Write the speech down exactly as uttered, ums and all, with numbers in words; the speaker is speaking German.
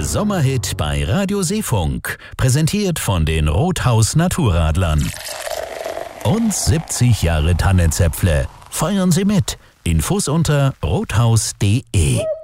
Sommerhit bei Radio Seefunk, präsentiert von den Rothaus Naturradlern. Und siebzig Jahre Tannenzäpfle. Feiern Sie mit. Infos unter rothaus punkt de.